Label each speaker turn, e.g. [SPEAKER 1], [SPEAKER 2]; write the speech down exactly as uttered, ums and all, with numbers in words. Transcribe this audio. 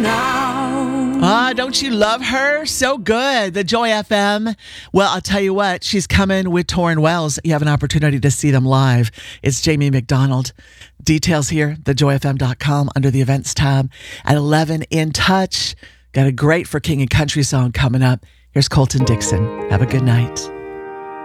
[SPEAKER 1] Ah, don't you love her? So good. The Joy F M. Well, I'll tell you what, she's coming with Tauren Wells. You have an opportunity to see them live. It's Jamie McDonald. Details here, the joy f m dot com under the events tab. At eleven, In Touch. Got a great For King and Country song coming up. Here's Colton Dixon. Have a good night.